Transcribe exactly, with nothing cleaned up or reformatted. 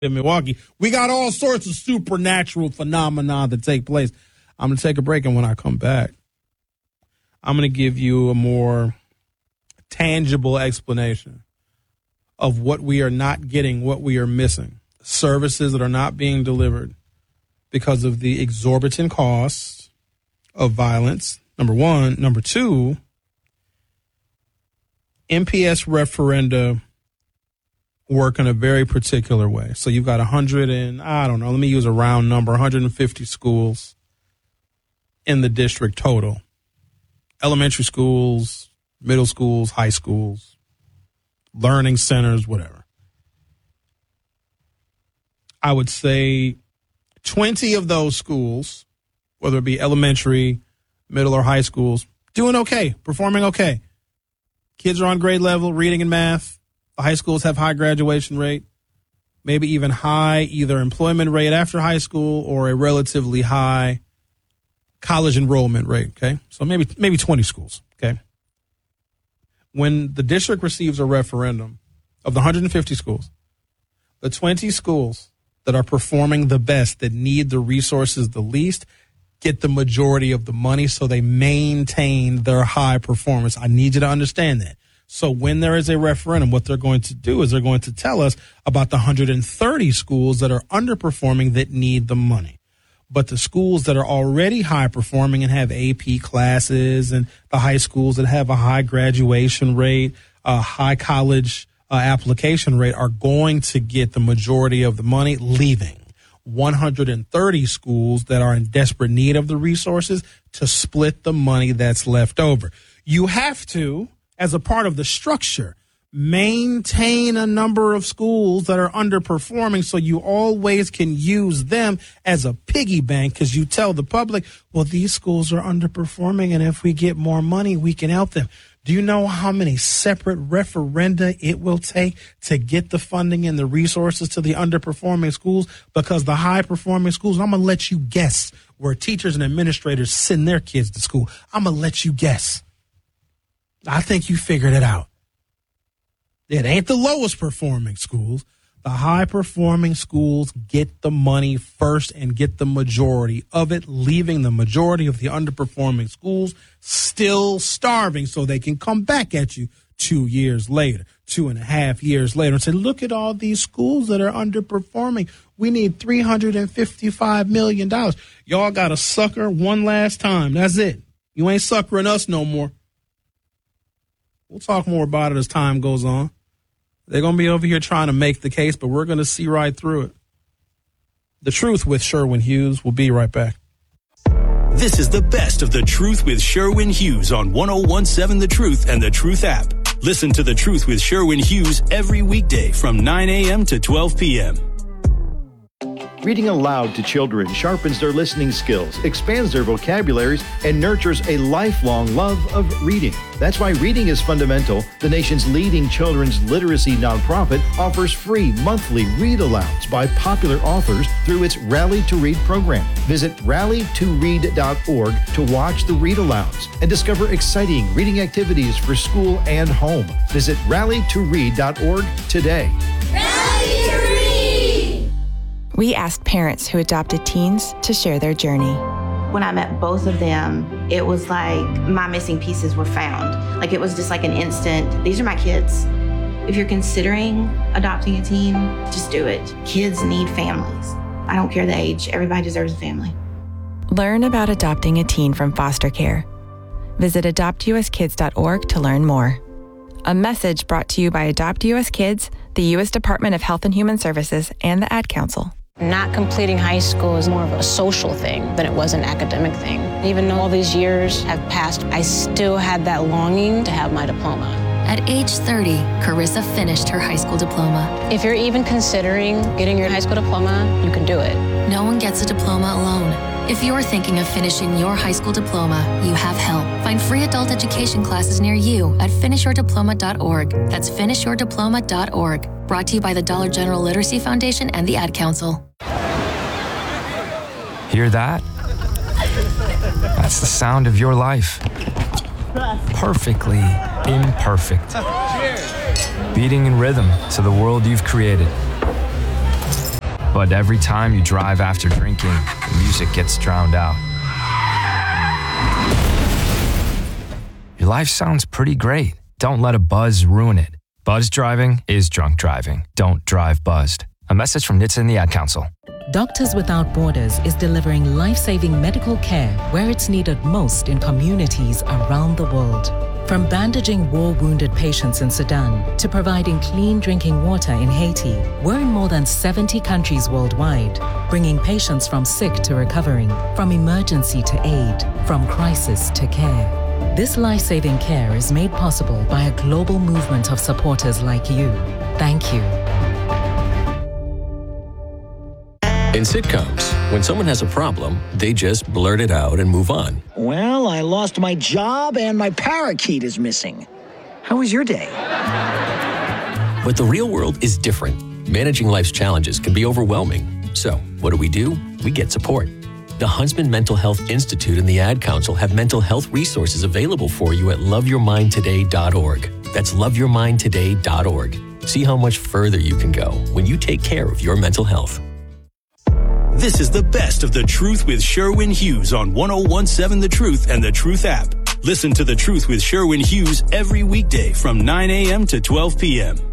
in Milwaukee. We got all sorts of supernatural phenomena that take place. I'm going to take a break, and when I come back, I'm going to give you a more tangible explanation of what we are not getting, what we are missing, services that are not being delivered because of the exorbitant costs of violence, number one. Number two, M P S referenda work in a very particular way. So you've got one hundred and, I don't know, let me use a round number, one hundred fifty schools in the district total. Elementary schools, middle schools, high schools, learning centers, whatever. I would say twenty of those schools, whether it be elementary, middle, or high schools, doing okay, performing okay. Kids are on grade level, reading and math. The high schools have high graduation rate, maybe even high either employment rate after high school or a relatively high college enrollment rate, okay? So maybe maybe twenty schools, okay? When the district receives a referendum of the one hundred fifty schools, the twenty schools that are performing the best, that need the resources the least, get the majority of the money so they maintain their high performance. I need you to understand that. So when there is a referendum, what they're going to do is they're going to tell us about the one hundred thirty schools that are underperforming that need the money. But the schools that are already high performing and have A P classes, and the high schools that have a high graduation rate, a high college uh, application rate are going to get the majority of the money, leaving one hundred thirty schools that are in desperate need of the resources to split the money that's left over. You have to, as a part of the structure, maintain a number of schools that are underperforming so you always can use them as a piggy bank, because you tell the public, well, these schools are underperforming, and if we get more money, we can help them. Do you know how many separate referenda it will take to get the funding and the resources to the underperforming schools? Because the high-performing schools, I'm going to let you guess where teachers and administrators send their kids to school. I'm going to let you guess. I think you figured it out. It ain't the lowest performing schools. The high performing schools get the money first and get the majority of it, leaving the majority of the underperforming schools still starving so they can come back at you two years later, two and a half years later, and say, look at all these schools that are underperforming. We need three hundred fifty-five million dollars. Y'all got to sucker one last time. That's it. You ain't suckering us no more. We'll talk more about it as time goes on. They're going to be over here trying to make the case, but we're going to see right through it. The Truth with Sherwin Hughes. We'll be right back. This is the best of The Truth with Sherwin Hughes on one oh one seven The Truth and The Truth app. Listen to The Truth with Sherwin Hughes every weekday from nine a.m. to twelve p.m. Reading aloud to children sharpens their listening skills, expands their vocabularies, and nurtures a lifelong love of reading. That's why Reading is Fundamental, the nation's leading children's literacy nonprofit, offers free monthly read-alouds by popular authors through its Rally to Read program. Visit rally to read dot org to watch the read-alouds and discover exciting reading activities for school and home. Visit rally to read dot org today. Rally to Read! We asked parents who adopted teens to share their journey. When I met both of them, it was like my missing pieces were found. Like it was just like an instant, these are my kids. If you're considering adopting a teen, just do it. Kids need families. I don't care the age, everybody deserves a family. Learn about adopting a teen from foster care. Visit adopt u s kids dot org to learn more. A message brought to you by Adopt U S Kids, the U S Department of Health and Human Services, and the Ad Council. Not completing high school is more of a social thing than it was an academic thing. Even though all these years have passed, I still had that longing to have my diploma. At age thirty, Carissa finished her high school diploma. If you're even considering getting your high school diploma, you can do it. No one gets a diploma alone. If you're thinking of finishing your high school diploma, you have help. Find free adult education classes near you at finish your diploma dot org. That's finish your diploma dot org. Brought to you by the Dollar General Literacy Foundation and the Ad Council. Hear that? That's the sound of your life. Perfectly imperfect. Beating in rhythm to the world you've created. But every time you drive after drinking, the music gets drowned out. Your life sounds pretty great. Don't let a buzz ruin it. Buzz driving is drunk driving. Don't drive buzzed. A message from N H T S A and the Ad Council. Doctors Without Borders is delivering life-saving medical care where it's needed most in communities around the world. From bandaging war-wounded patients in Sudan to providing clean drinking water in Haiti, we're in more than seventy countries worldwide, bringing patients from sick to recovering, from emergency to aid, from crisis to care. This life-saving care is made possible by a global movement of supporters like you. Thank you. In sitcoms, when someone has a problem, they just blurt it out and move on. Well, I lost my job and my parakeet is missing. How was your day? But the real world is different. Managing life's challenges can be overwhelming. So, what do we do? We get support. The Huntsman Mental Health Institute and the Ad Council have mental health resources available for you at love your mind today dot org. That's love your mind today dot org. See how much further you can go when you take care of your mental health. This is the best of The Truth with Sherwin Hughes on one oh one seven The Truth and The Truth app. Listen to The Truth with Sherwin Hughes every weekday from nine a.m. to twelve p.m.